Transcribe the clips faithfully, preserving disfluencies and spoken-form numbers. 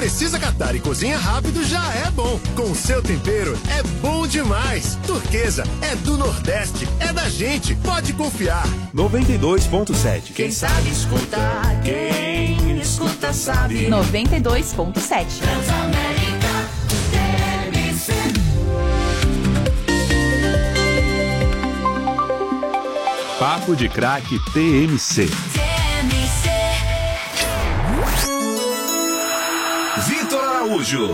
precisa catar e cozinha rápido já é bom. Com seu tempero é bom demais. Turquesa é do Nordeste, é da gente, pode confiar. noventa e dois ponto sete. Quem sabe escutar, quem escuta sabe. noventa e dois ponto sete. Transamérica T M C. Papo de Craque T M C. Vitor Araújo.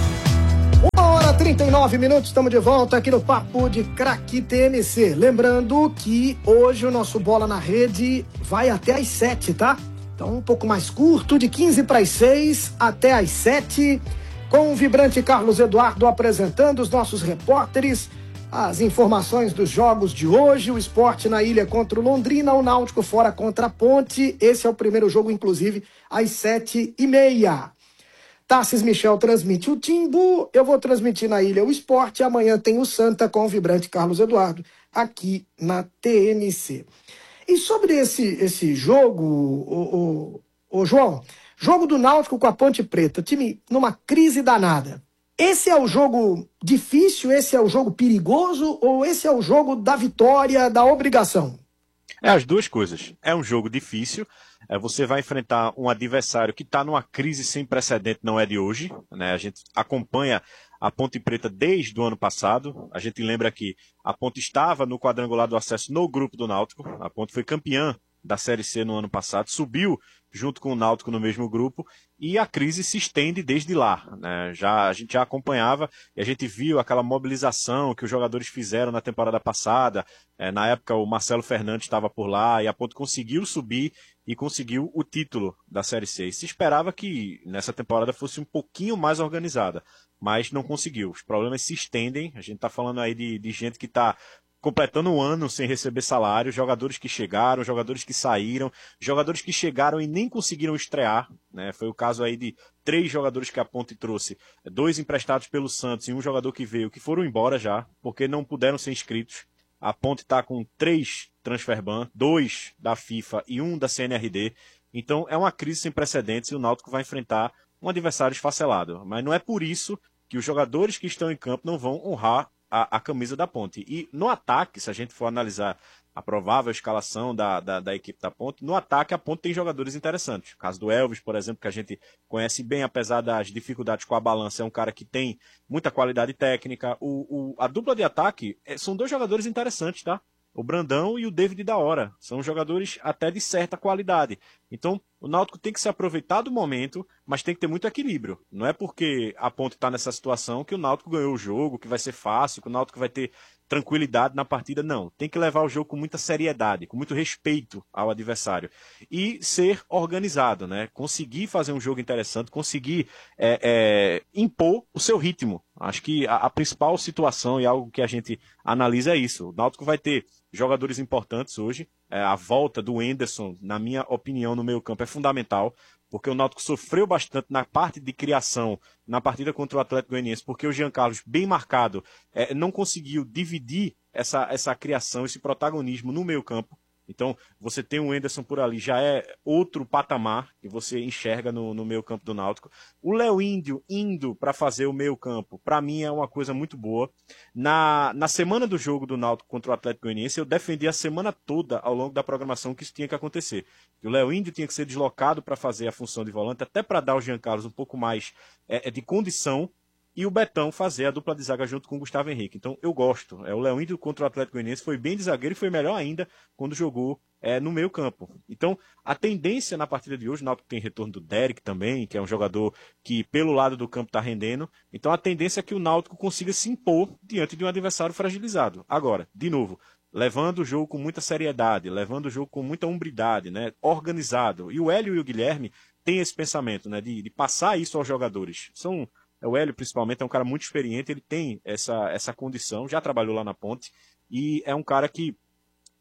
Uma hora e trinta e nove minutos, estamos de volta aqui no Papo de Craque T M C. Lembrando que hoje o nosso Bola na Rede vai até às sete, tá? Então um pouco mais curto, de quinze para as seis até às sete, com o vibrante Carlos Eduardo apresentando os nossos repórteres, as informações dos jogos de hoje, o Sport na Ilha contra o Londrina, o Náutico fora contra a Ponte. Esse é o primeiro jogo, inclusive, às sete e meia. Tarsis Michel transmite o Timbu, eu vou transmitir na Ilha o Sport, amanhã tem o Santa com o vibrante Carlos Eduardo, aqui na T M C. E sobre esse, esse jogo, o, o, o João, jogo do Náutico com a Ponte Preta, time numa crise danada. Esse é o jogo difícil, esse é o jogo perigoso, ou esse é o jogo da vitória, da obrigação? É as duas coisas. É um jogo difícil. É, você vai enfrentar um adversário que está numa crise sem precedente, não é de hoje, né? A gente acompanha a Ponte Preta desde o ano passado. A gente lembra que a Ponte estava no quadrangular do acesso no grupo do Náutico. A Ponte foi campeã da Série C no ano passado, subiu junto com o Náutico no mesmo grupo, e a crise se estende desde lá, né? Já, a gente já acompanhava e a gente viu aquela mobilização que os jogadores fizeram na temporada passada. É, na época o Marcelo Fernandes estava por lá e a Ponte conseguiu subir e conseguiu o título da Série C. E se esperava que nessa temporada fosse um pouquinho mais organizada, mas não conseguiu. Os problemas se estendem, a gente está falando aí de, de gente que está completando um ano sem receber salário, jogadores que chegaram, jogadores que saíram, jogadores que chegaram e nem conseguiram estrear, né? Foi o caso aí de três jogadores que a Ponte trouxe, dois emprestados pelo Santos e um jogador que veio, que foram embora já, porque não puderam ser inscritos. A Ponte está com três transferban, dois da FIFA e um da C N R D, então é uma crise sem precedentes e o Náutico vai enfrentar um adversário esfacelado, mas não é por isso que os jogadores que estão em campo não vão honrar A, a camisa da Ponte. E no ataque, se a gente for analisar a provável escalação da, da, da equipe da Ponte, no ataque a Ponte tem jogadores interessantes. O caso do Elvis, por exemplo, que a gente conhece bem, apesar das dificuldades com a balança, é um cara que tem muita qualidade técnica. O, o, a dupla de ataque é, são dois jogadores interessantes, tá? O Brandão e o David da Hora. São jogadores até de certa qualidade. Então, o Náutico tem que se aproveitar do momento, mas tem que ter muito equilíbrio. Não é porque a Ponte está nessa situação que o Náutico ganhou o jogo, que vai ser fácil, que o Náutico vai ter tranquilidade na partida. Não. Tem que levar o jogo com muita seriedade, com muito respeito ao adversário. E ser organizado, né? Conseguir fazer um jogo interessante, conseguir é, é, impor o seu ritmo. Acho que a, a principal situação e algo que a gente analisa é isso. O Náutico vai ter jogadores importantes hoje. É, a volta do Henderson, na minha opinião, no meio campo é fundamental, porque o Náutico sofreu bastante na parte de criação na partida contra o Atlético Goianiense, porque o Jean Carlos, bem marcado, é, não conseguiu dividir essa, essa criação, esse protagonismo no meio campo. Então, você tem o Henderson por ali, já é outro patamar que você enxerga no, no meio campo do Náutico. O Léo Índio indo para fazer o meio campo, para mim é uma coisa muito boa. Na, na semana do jogo do Náutico contra o Atlético Goianiense, eu defendi a semana toda, ao longo da programação, que isso tinha que acontecer. Que o Léo Índio tinha que ser deslocado para fazer a função de volante, até para dar ao Jean Carlos um pouco mais é, de condição, e o Betão fazer a dupla de zaga junto com o Gustavo Henrique. Então, eu gosto. É, o Léo Índio contra o Atlético Goianiense foi bem de zagueiro e foi melhor ainda quando jogou é, no meio campo. Então, a tendência na partida de hoje, o Náutico tem retorno do Derek também, que é um jogador que pelo lado do campo está rendendo. Então, a tendência é que o Náutico consiga se impor diante de um adversário fragilizado. Agora, de novo, levando o jogo com muita seriedade, levando o jogo com muita hombridade, né, organizado. E o Hélio e o Guilherme têm esse pensamento, né, de, de passar isso aos jogadores. São... O Hélio, principalmente, é um cara muito experiente, ele tem essa, essa condição, já trabalhou lá na Ponte, e é um cara que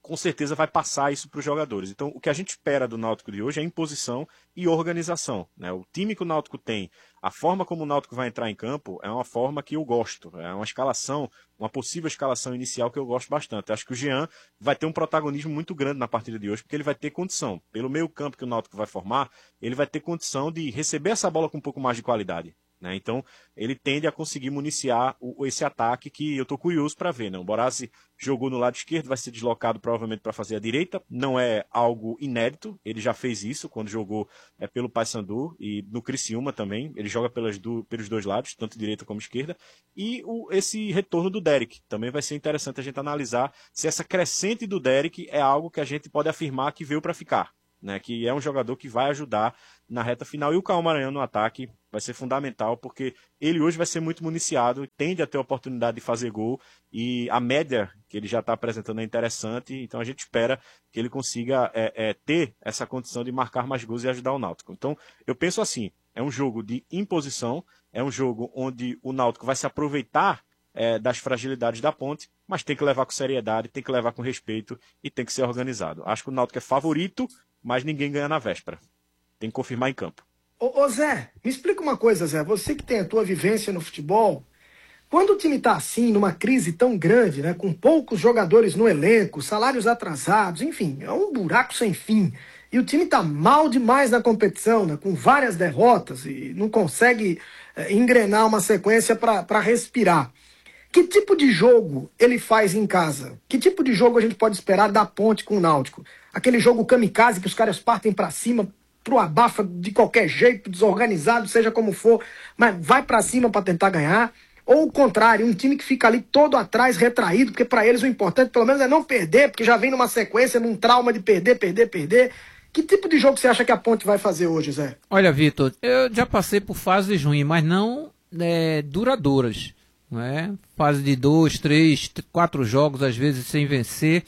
com certeza vai passar isso para os jogadores. Então, o que a gente espera do Náutico de hoje é imposição e organização, né? O time que o Náutico tem, a forma como o Náutico vai entrar em campo é uma forma que eu gosto, é uma escalação, uma possível escalação inicial que eu gosto bastante. Eu acho que o Jean vai ter um protagonismo muito grande na partida de hoje, porque ele vai ter condição, pelo meio campo que o Náutico vai formar, ele vai ter condição de receber essa bola com um pouco mais de qualidade. Né? Então, ele tende a conseguir municiar o, esse ataque que eu estou curioso para ver. Né? O Borazzi jogou no lado esquerdo, vai ser deslocado provavelmente para fazer a direita. Não é algo inédito, ele já fez isso quando jogou é, pelo Paysandu e no Criciúma também. Ele joga pelas do, pelos dois lados, tanto direita como esquerda. E o, esse retorno do Derek. Também vai ser interessante a gente analisar se essa crescente do Derek é algo que a gente pode afirmar que veio para ficar. Né, que é um jogador que vai ajudar na reta final. E o Caio Maranhão no ataque vai ser fundamental, porque ele hoje vai ser muito municiado, tende a ter a oportunidade de fazer gol, e a média que ele já está apresentando é interessante, então a gente espera que ele consiga é, é, ter essa condição de marcar mais gols e ajudar o Náutico. Então, eu penso assim, é um jogo de imposição, é um jogo onde o Náutico vai se aproveitar é, das fragilidades da Ponte, mas tem que levar com seriedade, tem que levar com respeito e tem que ser organizado. Acho que o Náutico é favorito, mas ninguém ganha na véspera. Tem que confirmar em campo. Ô, ô Zé, me explica uma coisa, Zé. Você que tem a tua vivência no futebol, quando o time tá assim, numa crise tão grande, né, com poucos jogadores no elenco, salários atrasados, enfim, é um buraco sem fim. E o time tá mal demais na competição, né, com várias derrotas e não consegue é, engrenar uma sequência para respirar. Que tipo de jogo ele faz em casa? Que tipo de jogo a gente pode esperar da Ponte com o Náutico? Aquele jogo kamikaze que os caras partem pra cima, pro abafa de qualquer jeito, desorganizado, seja como for, mas vai pra cima pra tentar ganhar? Ou o contrário, um time que fica ali todo atrás, retraído, porque pra eles o importante pelo menos é não perder, porque já vem numa sequência, num trauma de perder, perder, perder. Que tipo de jogo você acha que a Ponte vai fazer hoje, Zé? Olha, Vitor, eu já passei por fases ruins, mas não é, duradouras. Não é? Fase de dois, três, quatro jogos, às vezes sem vencer.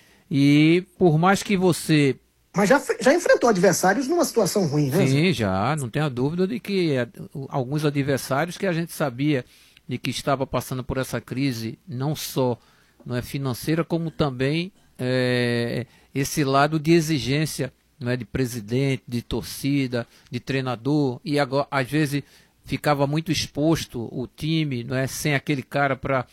E por mais que você... Mas já, já enfrentou adversários numa situação ruim, né? Sim, já. Não tenho a dúvida de que é, alguns adversários que a gente sabia de que estava passando por essa crise, não só não é, financeira, como também é, esse lado de exigência, não é, de presidente, de torcida, de treinador. E agora, às vezes, ficava muito exposto o time, não é, sem aquele cara para...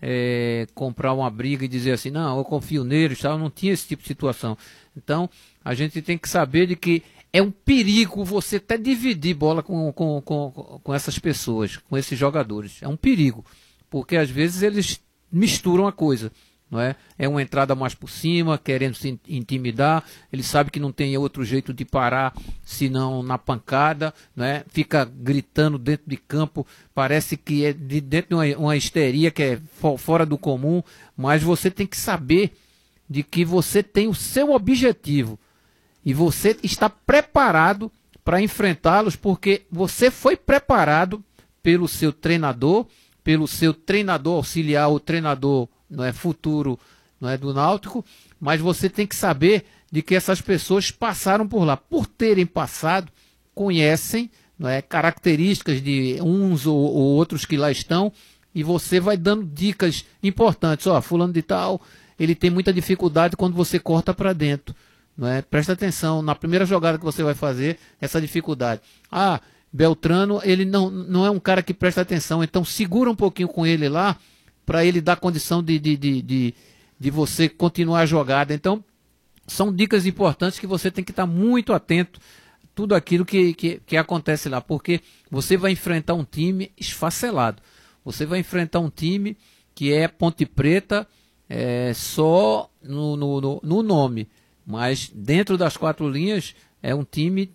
É, comprar uma briga e dizer assim, não, eu confio neles, tal, não tinha esse tipo de situação. Então, a gente tem que saber de que é um perigo você até dividir bola com, com, com, com essas pessoas, com esses jogadores. É um perigo, porque às vezes eles misturam a coisa. Não é? É uma entrada mais por cima, querendo se intimidar, ele sabe que não tem outro jeito de parar senão na pancada, não é? Fica gritando dentro de campo, parece que é de dentro de uma, uma histeria que é fora do comum, mas você tem que saber de que você tem o seu objetivo e você está preparado para enfrentá-los, porque você foi preparado pelo seu treinador, pelo seu treinador auxiliar, o treinador não é futuro, não é do Náutico, mas você tem que saber de que essas pessoas passaram por lá, por terem passado, conhecem, não é, características de uns ou, ou outros que lá estão, e você vai dando dicas importantes. Ó, fulano de tal, ele tem muita dificuldade quando você corta para dentro, não é? Presta atenção na primeira jogada que você vai fazer, essa dificuldade. Ah, Beltrano, ele não, não é um cara que presta atenção, então segura um pouquinho com ele lá, para ele dar condição de, de, de, de, de você continuar a jogada. Então, são dicas importantes que você tem que estar muito atento a tudo aquilo que, que, que acontece lá, porque você vai enfrentar um time esfacelado. Você vai enfrentar um time que é Ponte Preta é, só no, no, no, no nome, mas dentro das quatro linhas é um time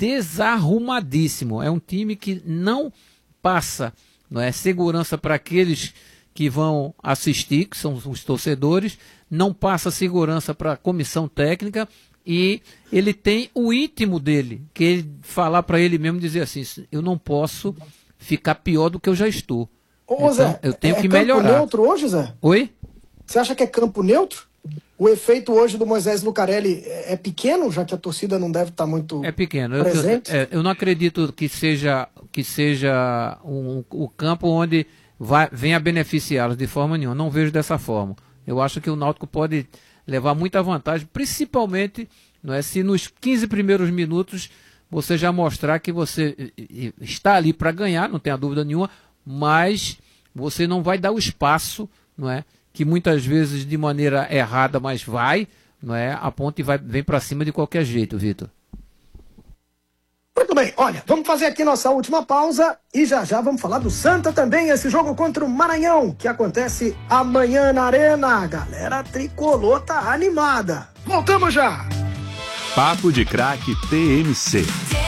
desarrumadíssimo. É um time que não passa, não é, segurança para aqueles que vão assistir, que são os torcedores, não passa segurança para a comissão técnica, e ele tem o íntimo dele, que ele falar para ele mesmo, dizer assim, eu não posso ficar pior do que eu já estou. Ô, então, Zé, eu tenho é que campo melhorar. Neutro hoje, Zé? Oi? Você acha que é campo neutro? O efeito hoje do Moisés Lucarelli é pequeno, já que a torcida não deve estar muito é pequeno. presente? Eu, eu, eu não acredito que seja, que seja um, o campo onde vai, venha beneficiá-los de forma nenhuma. Não vejo dessa forma. Eu acho que o Náutico pode levar muita vantagem, principalmente, não é, se nos quinze primeiros minutos você já mostrar que você está ali para ganhar, não tenha dúvida nenhuma, mas você não vai dar o espaço, não é, que muitas vezes de maneira errada, mas vai, não é, a ponte vai, vem para cima de qualquer jeito, Vitor. Muito bem, olha, vamos fazer aqui nossa última pausa e já já vamos falar do Santa também, esse jogo contra o Maranhão, que acontece amanhã na Arena. A galera tricolor tá animada. Voltamos já! Papo de Craque T M C.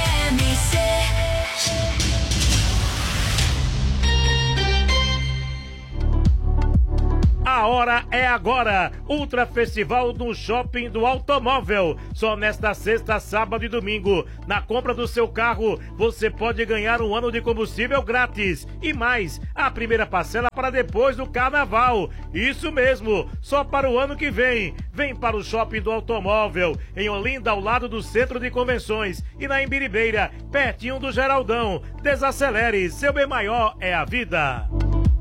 A hora é agora. Ultra Festival no Shopping do Automóvel. Só nesta sexta, sábado e domingo. Na compra do seu carro, você pode ganhar um ano de combustível grátis. E mais, a primeira parcela para depois do carnaval. Isso mesmo, só para o ano que vem. Vem para o Shopping do Automóvel, em Olinda, ao lado do Centro de Convenções. E na Imbiribeira, pertinho do Geraldão. Desacelere, seu bem maior é a vida.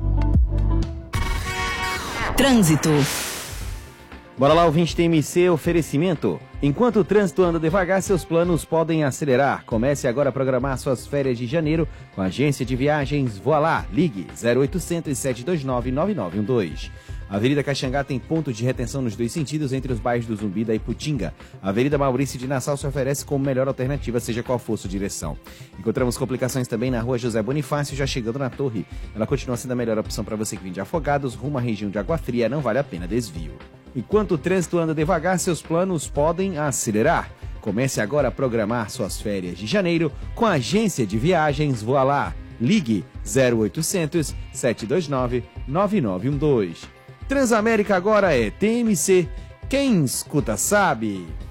Trânsito. Bora lá, ouvinte T M C, oferecimento. Enquanto o trânsito anda devagar, seus planos podem acelerar. Comece agora a programar suas férias de janeiro com a agência de viagens Voa Lá. Ligue zero oitocentos, sete dois nove, nove nove um dois. A Avenida Caxangá tem ponto de retenção nos dois sentidos entre os bairros do Zumbi da Iputinga. A Avenida Maurício de Nassau se oferece como melhor alternativa, seja qual for sua direção. Encontramos complicações também na Rua José Bonifácio, já chegando na Torre. Ela continua sendo a melhor opção para você que vem de Afogados, rumo à região de Água Fria, não vale a pena desvio. Enquanto o trânsito anda devagar, seus planos podem acelerar. Comece agora a programar suas férias de janeiro com a agência de viagens Voa Lá. Ligue zero oitocentos, sete dois nove, nove nove um dois. Transamérica agora é T M C. Quem escuta sabe.